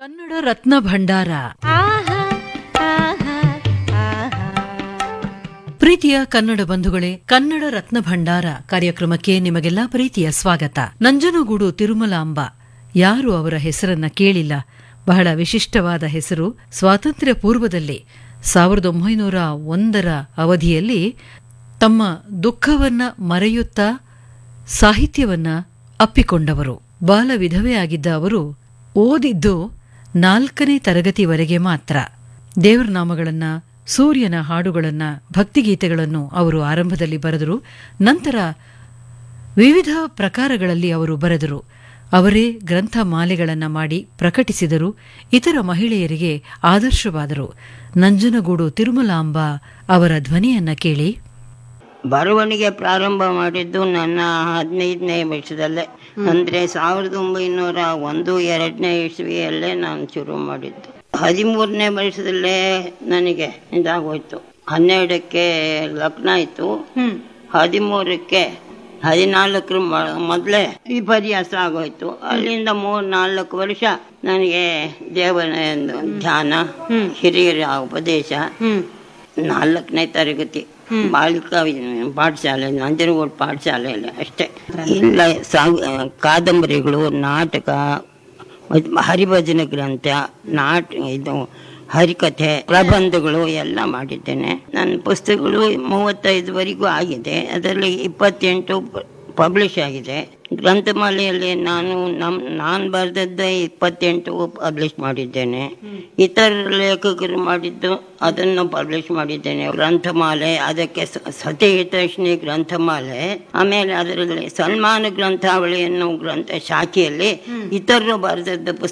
ಕನ್ನಡ ರತ್ನ ಭಂಡಾರ. ಪ್ರೀತಿಯ ಕನ್ನಡ ಬಂಧುಗಳೇ, ಕನ್ನಡ ರತ್ನ ಭಂಡಾರ ಕಾರ್ಯಕ್ರಮಕ್ಕೆ ನಿಮಗೆಲ್ಲ ಪ್ರೀತಿಯ ಸ್ವಾಗತ. ನಂಜನಗೂಡು ತಿರುಮಲಾಂಬ, ಯಾರು ಅವರ ಹೆಸರನ್ನ ಕೇಳಿಲ್ಲ? ಬಹಳ ವಿಶಿಷ್ಟವಾದ ಹೆಸರು. ಸ್ವಾತಂತ್ರ್ಯ ಪೂರ್ವದಲ್ಲಿ 1901 ಅವಧಿಯಲ್ಲಿ ತಮ್ಮ ದುಃಖವನ್ನ ಮರೆಯುತ್ತಾ ಸಾಹಿತ್ಯವನ್ನ ಅಪ್ಪಿಕೊಂಡವರು. ಬಾಲ ವಿಧವೆಯಾಗಿದ್ದ ಅವರು ಓದಿದ್ದು 4ನೇ ತರಗತಿವರೆಗೆ ಮಾತ್ರ. ದೇವರ ನಾಮಗಳನ್ನ, ಸೂರ್ಯನ ಹಾಡುಗಳನ್ನ, ಭಕ್ತಿಗೀತೆಗಳನ್ನು ಅವರು ಆರಂಭದಲ್ಲಿ ಬರೆದರು. ನಂತರ ವಿವಿಧ ಪ್ರಕಾರಗಳಲ್ಲಿ ಅವರು ಬರೆದರು. ಅವರೇ ಗ್ರಂಥ ಮಾಲೆಗಳನ್ನು ಮಾಡಿ ಪ್ರಕಟಿಸಿದರು. ಇತರ ಮಹಿಳೆಯರಿಗೆ ಆದರ್ಶವಾದರು. ನಂಜನಗೂಡು ತಿರುಮಲಾಂಬ ಅವರ ಧ್ವನಿಯನ್ನ ಕೇಳಿ. ಬರವಣಿಗೆ ಪ್ರಾರಂಭ ಮಾಡಿದ್ದು ನನ್ನ 15ನೇ ವರ್ಷದಲ್ಲೇ, ಅಂದರೆ 1901-2 ಇಸ್ವಿಯಲ್ಲೇ ನಾನು ಶುರು ಮಾಡಿದ್ದು. 13ನೇ ವರ್ಷದಲ್ಲೇ ನನಗೆ ಇದಾಗೋಯ್ತು. 12ಕ್ಕೆ ಲಗ್ನ ಆಯಿತು. 13ಕ್ಕೆ 14 ಮೊದಲೇ ವಿಪರ್ಯಾಸ ಆಗೋಯ್ತು. ಅಲ್ಲಿಂದ 3-4 ವರ್ಷ ನನಗೆ ದೇವರ ಧ್ಯಾನ, ಹಿರಿಯರ ಉಪದೇಶ. 4ನೇ ತರಗತಿ ಬಾಲಿಕಾ ಪಾಠಶಾಲೆ, ನಂಜನಗೂಡು ಪಾಠಶಾಲೆಯಲ್ಲಿ ಅಷ್ಟೇ. ಇಲ್ಲ, ಕಾದಂಬರಿಗಳು, ನಾಟಕ, ಹರಿಭಜನ ಗ್ರಂಥ, ಇದು ಹರಿಕಥೆ, ಪ್ರಬಂಧಗಳು ಎಲ್ಲ ಮಾಡಿದ್ದೇನೆ. ನನ್ನ ಪುಸ್ತಕಗಳು 35ವರೆಗೂ ಆಗಿದೆ. ಅದರಲ್ಲಿ 28 ಪಬ್ಲಿಷ್ ಆಗಿದೆ. ಗ್ರಂಥಮಾಲೆಯಲ್ಲಿ ನಾನು ಬರೆದದ್ದೇ 28 ಪಬ್ಲಿಷ್ ಮಾಡಿದ್ದೇನೆ. ಇತರ ಲೇಖಕರು ಮಾಡಿದ್ದು ಅದನ್ನು ಪಬ್ಲಿಷ್ ಮಾಡಿದ್ದೇನೆ. ಗ್ರಂಥಮಾಲೆ, ಅದಕ್ಕೆ ಸತಿಹಿತೈಷಿಣಿ ಗ್ರಂಥಮಾಲೆ, ಆಮೇಲೆ ಅದರಲ್ಲಿ ಸನ್ಮಾನ ಗ್ರಂಥಾವಳಿ ಎನ್ನುವ ಗ್ರಂಥ ಶಾಖೆಯಲ್ಲಿ ಇತರರು ಬರೆದದ್ದು